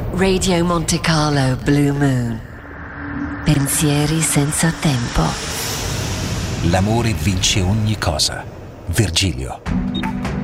Radio Monte Carlo Blue Moon. Pensieri senza tempo. L'amore vince ogni cosa. Virgilio.